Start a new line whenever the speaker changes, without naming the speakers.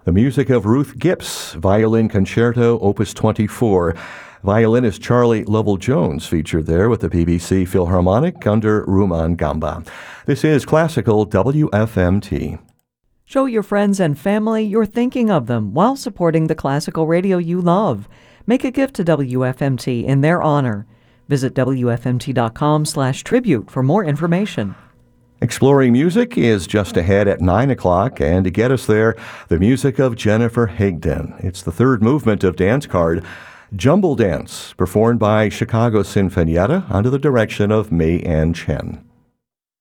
The music of Ruth Gibbs, Violin Concerto, Opus 24. Violinist Charlie Lovell-Jones featured there with the BBC Philharmonic under Rumaan Gamba. This is Classical WFMT.
Show your friends and family you're thinking of them while supporting the classical radio you love. Make a gift to WFMT in their honor. Visit WFMT.com/tribute for more information.
Exploring Music is just ahead at 9 o'clock, and to get us there, the music of Jennifer Higdon. It's the third movement of Dance Card, Jumble Dance, performed by Chicago Sinfonietta under the direction of May Ann Chen.